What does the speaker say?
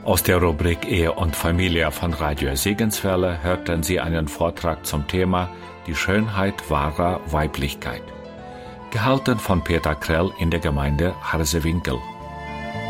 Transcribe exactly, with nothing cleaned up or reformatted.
Aus der Rubrik Ehe und Familie von Radio Segenswelle hörten Sie einen Vortrag zum Thema Die Schönheit wahrer Weiblichkeit, gehalten von Peter Krell in der Gemeinde Harsewinkel.